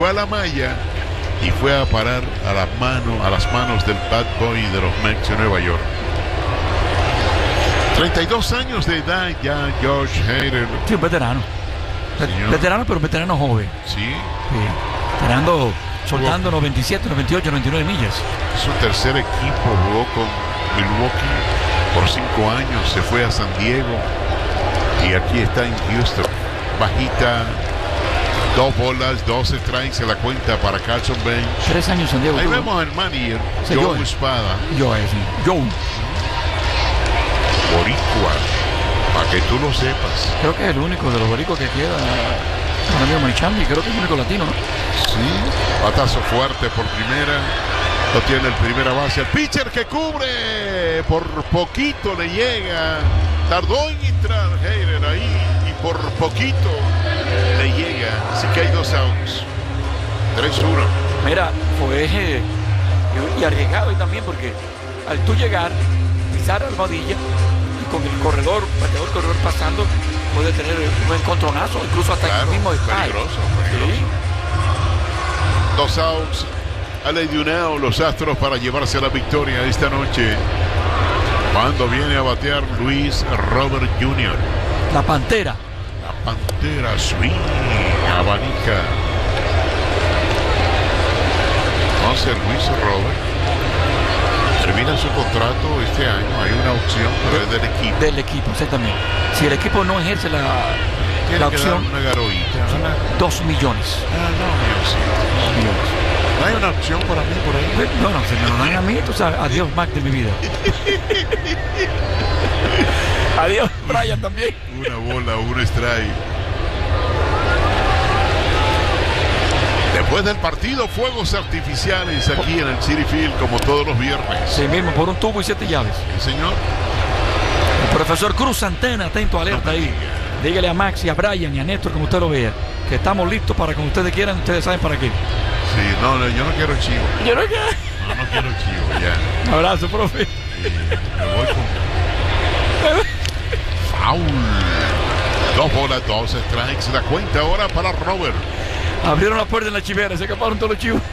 fue a la malla y fue a parar a las manos del bad boy de los Mets de Nueva York. 32 años de edad ya George Hader. Sí, un veterano. Veterano, pero veterano joven. Sí. Tirando, soltando 97, 98, 99 millas. Su tercer equipo, jugó con Milwaukee por 5 años, se fue a San Diego y aquí está en Houston. Bajita, 2 bolas, 2 strikes en la cuenta para Carson Bench. 3 años en San Diego. Ahí vemos al manager, sí, Joe Espada. Joe. Boricua, para que tú lo sepas. Creo que es el único de los boricos que queda. Ahora mismo Michandi, creo que es el único latino, ¿no? Sí, batazo fuerte por primera. Lo tiene el primera base. El pitcher que cubre. Por poquito le llega. Tardó en entrar Hader ahí. Y por poquito le llega. Así que hay 2 outs. 3-1. Mira, fue y arriesgado y también porque al tú llegar, pisar Almohadilla y con el corredor pasando, puede tener un encontronazo, incluso hasta el mismo peligroso. Sí. 2 outs. A ley de un out, los Astros para llevarse la victoria esta noche. Cuando viene a batear Luis Robert Jr. La Pantera. La Pantera swing, abanica. Entonces Luis Robert termina su contrato este año. Hay una opción, pero es del equipo. Del equipo, exactamente. Si el equipo no ejerce la opción, una garoita. 2 millones. No, millones. ¿No hay una opción para mí por ahí? No, si me lo dan a mí, tú sabes, adiós Mac de mi vida. Adiós Brian también. Una bola, un strike. Después del partido, fuegos artificiales aquí en el Citi Field, como todos los viernes. Sí mismo, por un tubo y 7 llaves. Sí, señor. El profesor Cruz Antena, atento, alerta ahí. Dígale a Max y a Brian y a Néstor, como usted lo vea, que estamos listos para cuando ustedes quieran, ustedes saben para qué. Sí, no, yo no quiero chivo. Yo no quiero. No quiero chivo, ya. Un abrazo, profe. Me voy con foul. 2 bolas, 2 strikes. La cuenta ahora para Robert. Abrieron la puerta en la chivera, se escaparon todos los chivos.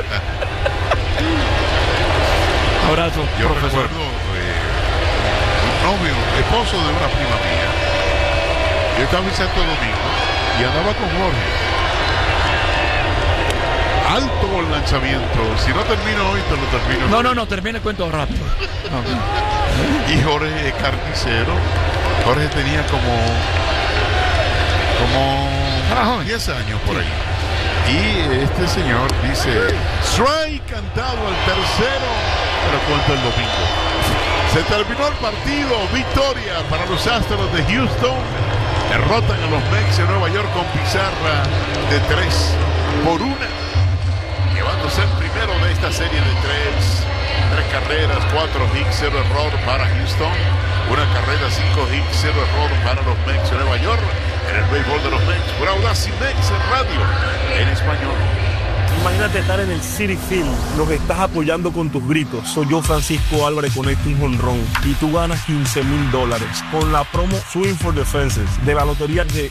Abrazo, yo profesor. Recuerdo un novio, esposo de una prima mía. Yo estaba en Santo Domingo y andaba con Jorge. Alto el lanzamiento. Si no termino hoy, te lo termino. No, termina el cuento rápido. Okay. Y Jorge es carnicero. Jorge tenía como 10 años por ahí. Y este señor dice strike cantado al tercero, pero cuento el domingo. Se terminó el partido, victoria para los Astros de Houston. Derrotan a los Mets de Nueva York con pizarra de 3-1, llevándose el primero de esta serie de 3 carreras, 4 hits, 0 error para Houston, 1 carrera, 5 hits, 0 error para los Mets de Nueva York. En el béisbol de los Mets, por Audacy Mets en radio, en español. Imagínate estar en el Citi Field, lo que estás apoyando con tus gritos. Soy yo, Francisco Álvarez, conecto un jonrón y tú ganas $15,000 con la promo Swing for the Fences de la lotería de